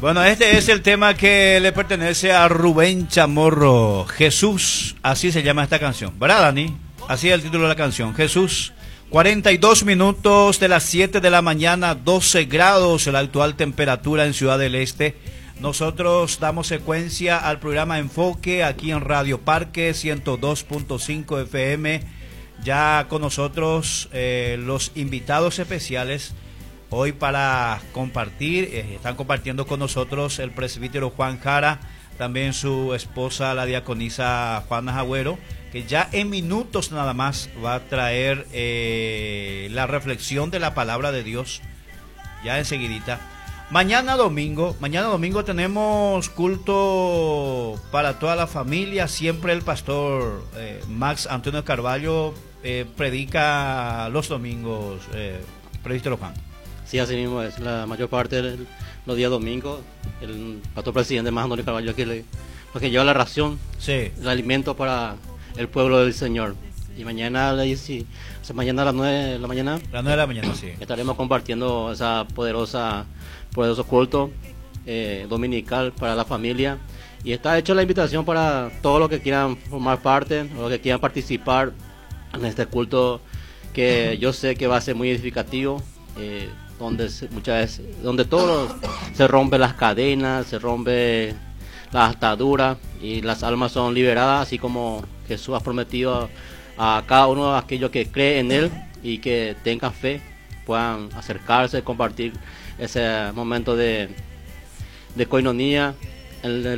Bueno, este es el tema que le pertenece a Rubén Chamorro. Jesús, así se llama esta canción, ¿verdad, Dani? Así es el título de la canción, Jesús. 42 minutos de las 7 de la mañana, 12 grados la actual temperatura en Ciudad del Este. Nosotros damos secuencia al programa Enfoque aquí en Radio Parque 102.5 FM. Ya con nosotros los invitados especiales hoy para compartir, están compartiendo con nosotros el presbítero Juan Jara, también su esposa la diaconisa Juana Agüero, que ya en minutos nada más va a traer la reflexión de la palabra de Dios, ya enseguidita. Mañana domingo tenemos culto para toda la familia. Siempre el pastor Max Antonio Carvalho predica los domingos, presbítero Juan. Sí, así mismo es. La mayor parte de los días domingos, el pastor presidente Max Antonio Carvalho lo que lleva la ración, sí, el alimento para el pueblo del Señor. Y mañana, mañana a las 9 de la mañana, sí, estaremos compartiendo esa poderoso culto dominical para la familia. Y está hecha la invitación para todos los que quieran formar parte, los que quieran participar en este culto, que yo sé que va a ser muy edificativo, donde todos se rompen las cadenas, se rompe las ataduras y las almas son liberadas, así como Jesús ha prometido a cada uno de aquellos que cree en Él y que tengan fe, puedan acercarse, compartir ese momento de coinonía en el